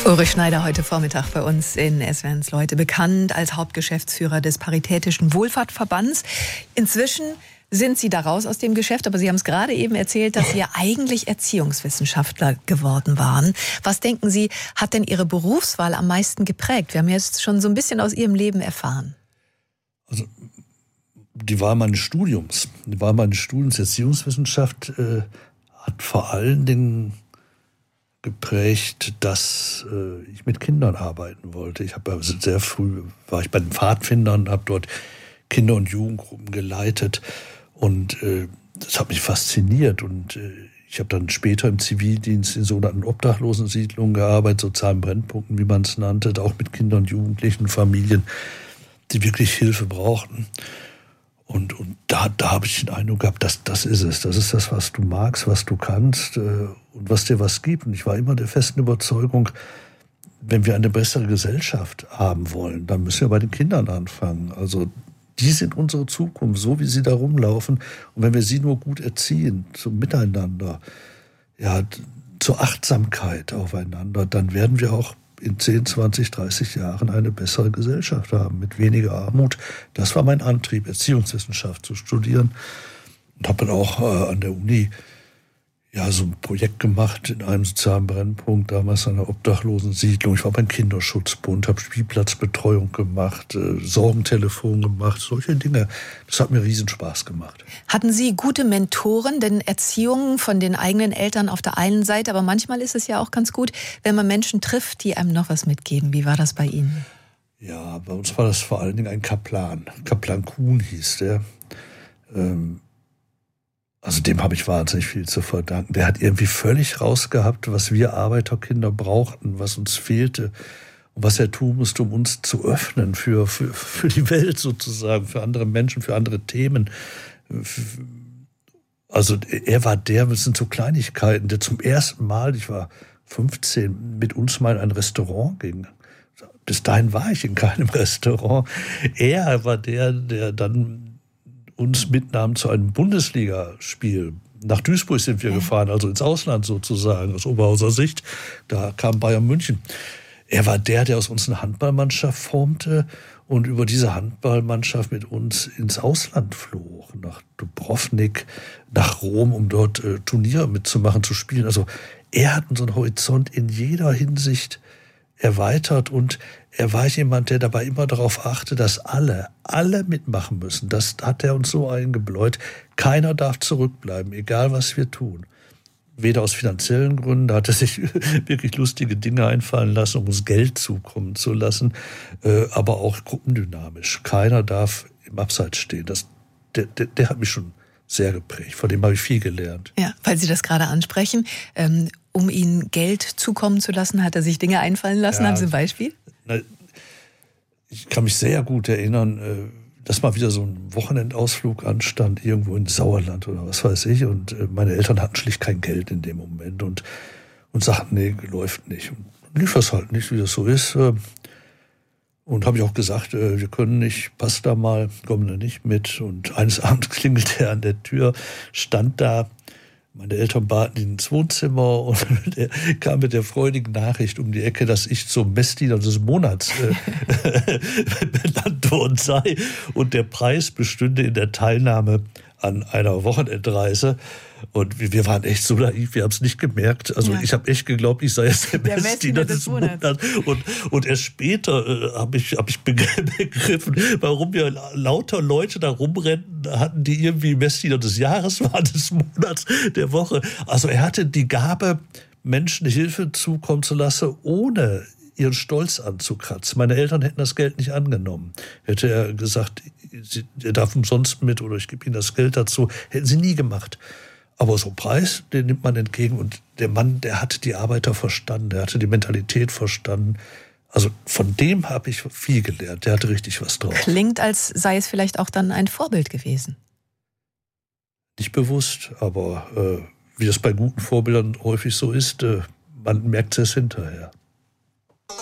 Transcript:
Ulrich Schneider heute Vormittag bei uns in SWRs Leute, bekannt als Hauptgeschäftsführer des Paritätischen Wohlfahrtverbands. Inzwischen sind Sie da raus aus dem Geschäft, aber Sie haben es gerade eben erzählt, dass Sie ja eigentlich Erziehungswissenschaftler geworden waren. Was denken Sie, hat denn Ihre Berufswahl am meisten geprägt? Wir haben jetzt schon so ein bisschen aus Ihrem Leben erfahren. Also die Wahl meines Studiums Erziehungswissenschaft hat vor allen Dingen geprägt, dass ich mit Kindern arbeiten wollte. Ich habe also sehr früh, war ich bei den Pfadfindern, habe dort Kinder- und Jugendgruppen geleitet und das hat mich fasziniert und ich habe dann später im Zivildienst in sogenannten Obdachlosensiedlungen gearbeitet, sozialen Brennpunkten, wie man es nannte, auch mit Kindern und Jugendlichen, Familien, die wirklich Hilfe brauchten. Und da habe ich den Eindruck gehabt, das ist es. Das ist das, was du magst, was du kannst und was dir was gibt. Und ich war immer der festen Überzeugung, wenn wir eine bessere Gesellschaft haben wollen, dann müssen wir bei den Kindern anfangen. Also die sind unsere Zukunft, so wie sie da rumlaufen. Und wenn wir sie nur gut erziehen, zum Miteinander, ja, zur Achtsamkeit aufeinander, dann werden wir auch in 10, 20, 30 Jahren eine bessere Gesellschaft haben, mit weniger Armut. Das war mein Antrieb, Erziehungswissenschaft zu studieren. Und habe dann auch an der Uni so ein Projekt gemacht in einem sozialen Brennpunkt, damals an einer Obdachlosensiedlung. Ich war beim Kinderschutzbund, habe Spielplatzbetreuung gemacht, Sorgentelefon gemacht, solche Dinge. Das hat mir riesen Spaß gemacht. Hatten Sie gute Mentoren? Denn Erziehung von den eigenen Eltern auf der einen Seite, aber manchmal ist es ja auch ganz gut, wenn man Menschen trifft, die einem noch was mitgeben. Wie war das bei Ihnen? Ja, bei uns war das vor allen Dingen ein Kaplan. Kaplan Kuhn hieß der. Also dem habe ich wahnsinnig viel zu verdanken. Der hat irgendwie völlig rausgehabt, was wir Arbeiterkinder brauchten, was uns fehlte und was er tun musste, um uns zu öffnen für die Welt sozusagen, für andere Menschen, für andere Themen. Also er war das sind so Kleinigkeiten, der zum ersten Mal, ich war 15, mit uns mal in ein Restaurant ging. Bis dahin war ich in keinem Restaurant. Er war der dann uns mitnahm zu einem Bundesligaspiel. Nach Duisburg sind wir gefahren, also ins Ausland sozusagen, aus Oberhauser Sicht. Da kam Bayern München. Er war der aus uns eine Handballmannschaft formte und über diese Handballmannschaft mit uns ins Ausland flog. Nach Dubrovnik, nach Rom, um dort Turniere mitzumachen, zu spielen. Also er hat unseren Horizont in jeder Hinsicht erweitert und er war jemand, der dabei immer darauf achte, dass alle mitmachen müssen. Das hat er uns so eingebläut. Keiner darf zurückbleiben, egal was wir tun. Weder aus finanziellen Gründen, da hat er sich wirklich lustige Dinge einfallen lassen, um uns Geld zukommen zu lassen, aber auch gruppendynamisch. Keiner darf im Abseits stehen. Der hat mich schon sehr geprägt. Von dem habe ich viel gelernt. Ja, weil Sie das gerade ansprechen. Um Ihnen Geld zukommen zu lassen, hat er sich Dinge einfallen lassen? Haben Sie ein Beispiel? Ich kann mich sehr gut erinnern, dass mal wieder so ein Wochenendausflug anstand, irgendwo in Sauerland oder was weiß ich. Und meine Eltern hatten schlicht kein Geld in dem Moment und sagten, nee, läuft nicht. Und lief das halt nicht, wie das so ist. Und habe ich auch gesagt, wir können nicht, passt da mal, kommen da nicht mit. Und eines Abends klingelte er an der Tür, stand da. Meine Eltern baten ihn ins Wohnzimmer und er kam mit der freudigen Nachricht um die Ecke, dass ich zum Messdiener des Monats benannt worden sei. Und der Preis bestünde in der Teilnahme an einer Wochenendreise. Und wir waren echt so naiv, wir haben es nicht gemerkt. Also ich habe echt geglaubt, ich sei jetzt der Messdiener des Monats. Und erst später habe ich begriffen, warum wir lauter Leute da rumrennen hatten, die irgendwie Messdiener des Jahres waren, des Monats, der Woche. Also er hatte die Gabe, Menschen Hilfe zukommen zu lassen, ohne ihren Stolz anzukratzen. Meine Eltern hätten das Geld nicht angenommen. Hätte er gesagt, er darf umsonst mit oder ich gebe Ihnen das Geld dazu, hätten sie nie gemacht. Aber so einen Preis, den nimmt man entgegen. Und der Mann, der hatte die Arbeiter verstanden, der hatte die Mentalität verstanden. Also von dem habe ich viel gelernt. Der hatte richtig was drauf. Klingt, als sei es vielleicht auch dann ein Vorbild gewesen. Nicht bewusst, aber wie das bei guten Vorbildern häufig so ist, man merkt es hinterher.